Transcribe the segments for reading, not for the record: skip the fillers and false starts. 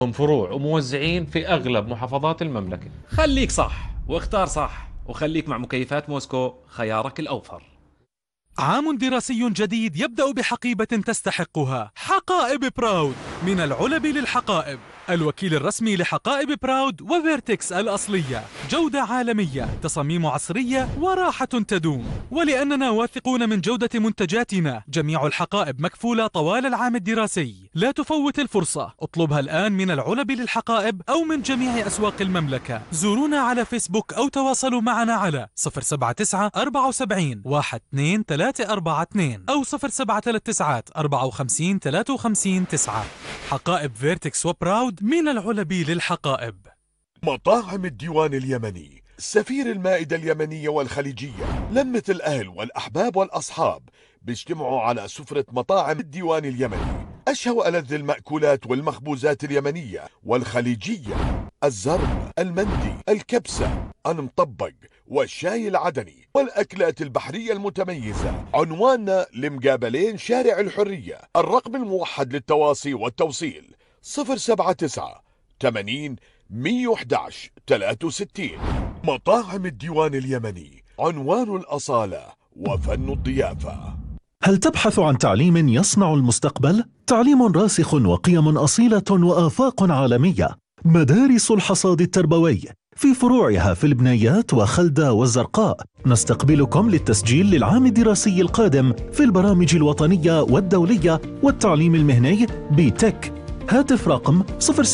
هم فروع وموزعين في أغلب محافظات المملكة. خليك صح واختار صح، وخليك مع مكيفات موسكو، خيارك الأوفر. عام دراسي جديد يبدأ بحقيبة تستحقها. حقائب براود، من العلب للحقائب، الوكيل الرسمي لحقائب براود وفيرتكس الأصلية. جودة عالمية، تصاميم عصرية وراحة تدوم. ولأننا واثقون من جودة منتجاتنا، جميع الحقائب مكفولة طوال العام الدراسي. لا تفوت الفرصة، اطلبها الآن من العلب للحقائب أو من جميع أسواق المملكة. زورونا على فيسبوك أو تواصلوا معنا على 079 74 12342 أو 0739 54 53 9. حقائب فيرتكس وبراود، من العلب للحقائب. مطاعم الديوان اليمني، سفير المائدة اليمنية والخليجية، لمة الأهل والأحباب والأصحاب بيجتمعوا على سفرة مطاعم الديوان اليمني. أشهى وألذ المأكولات والمخبوزات اليمنية والخليجية، الزرب، المندي، الكبسة، المطبق والشاي العدني والأكلات البحرية المتميزة. عنواننا لمقابلين شارع الحرية. الرقم الموحد للتواصي والتوصيل 079 80 111 63. مطاعم الديوان اليمني، عنوان الأصالة وفن الضيافة. هل تبحث عن تعليم يصنع المستقبل؟ تعليم راسخ وقيم أصيلة وآفاق عالمية. مدارس الحصاد التربوي في فروعها في البنيات وخلدة والزرقاء. نستقبلكم للتسجيل للعام الدراسي القادم في البرامج الوطنية والدولية والتعليم المهني بتك. هاتف رقم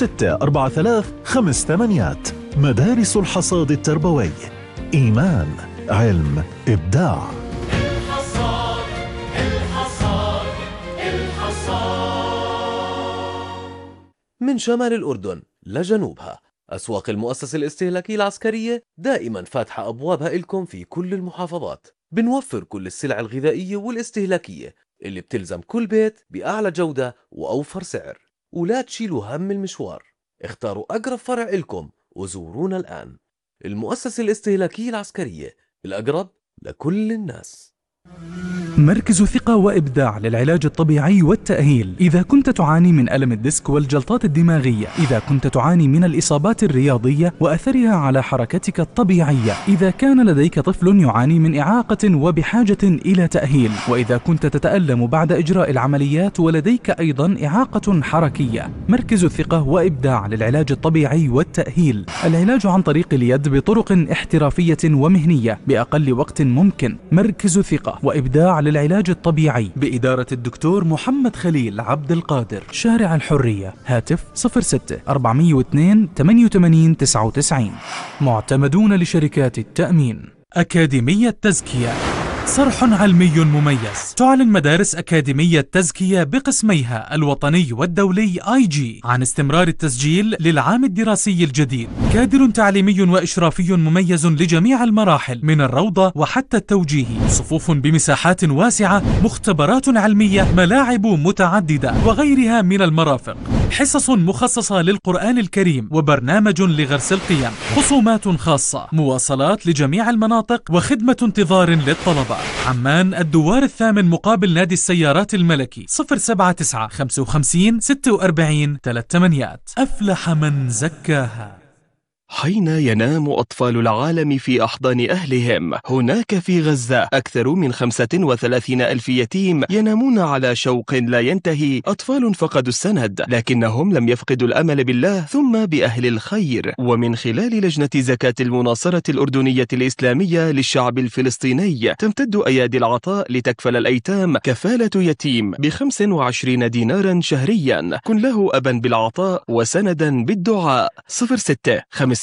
064358. مدارس الحصاد التربوي، إيمان، علم، إبداع. من شمال الأردن لجنوبها، أسواق المؤسسة الاستهلاكية العسكرية دائما فاتحة أبوابها إلكم في كل المحافظات. بنوفر كل السلع الغذائية والاستهلاكية اللي بتلزم كل بيت بأعلى جودة وأوفر سعر. ولا تشيلوا هم المشوار، اختاروا أقرب فرع إلكم وزورونا الآن. المؤسسة الاستهلاكية العسكرية، الأقرب لكل الناس. مركز ثقة وإبداع للعلاج الطبيعي والتأهيل. إذا كنت تعاني من ألم الديسك والجلطات الدماغية، إذا كنت تعاني من الإصابات الرياضية وأثرها على حركتك الطبيعية، إذا كان لديك طفل يعاني من إعاقة وبحاجة إلى تأهيل، وإذا كنت تتألم بعد إجراء العمليات ولديك أيضا إعاقة حركية، مركز ثقة وإبداع للعلاج الطبيعي والتأهيل. العلاج عن طريق اليد بطرق احترافية ومهنية بأقل وقت ممكن. مركز ثقة وإبداع للعلاج الطبيعي بإدارة الدكتور محمد خليل عبد القادر، شارع الحرية. هاتف 06 402 88 99. معتمدون لشركات التأمين. أكاديمية تزكية، صرح علمي مميز. تعلن مدارس أكاديمية تزكية بقسميها الوطني والدولي IG عن استمرار التسجيل للعام الدراسي الجديد. كادر تعليمي وإشرافي مميز لجميع المراحل من الروضة وحتى التوجيهي. صفوف بمساحات واسعة، مختبرات علمية، ملاعب متعددة وغيرها من المرافق. حصص مخصصة للقرآن الكريم وبرنامج لغرس القيم. خصومات خاصة، مواصلات لجميع المناطق وخدمة انتظار للطلبة. عمان الدوار الثامن مقابل نادي السيارات الملكي. 079 55 46 38. أفلح من زكاها. حين ينام أطفال العالم في أحضان أهلهم، هناك في غزة أكثر من 35 ألف يتيم ينامون على شوق لا ينتهي. أطفال فقدوا السند، لكنهم لم يفقدوا الأمل بالله ثم بأهل الخير. ومن خلال لجنة زكاة المناصرة الأردنية الإسلامية للشعب الفلسطيني، تمتد أيادي العطاء لتكفل الأيتام كفالة يتيم ب25 دينارا شهريا. كن له أبا بالعطاء وسندا بالدعاء. 06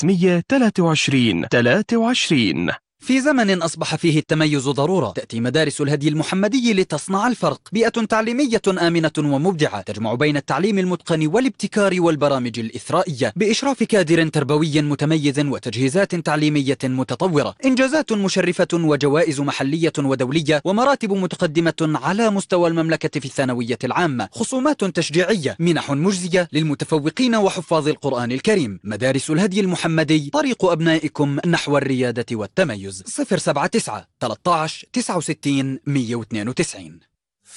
523 23. في زمن أصبح فيه التميز ضرورة، تأتي مدارس الهدي المحمدي لتصنع الفرق. بيئة تعليمية آمنة ومبدعة تجمع بين التعليم المتقن والابتكار والبرامج الإثرائية، بإشراف كادر تربوي متميز وتجهيزات تعليمية متطورة. إنجازات مشرفة وجوائز محلية ودولية ومراتب متقدمة على مستوى المملكة في الثانوية العامة. خصومات تشجيعية، منح مجزية للمتفوقين وحفاظ القرآن الكريم. مدارس الهدي المحمدي، طريق أبنائكم نحو الريادة والتميز. 079 13 69 192.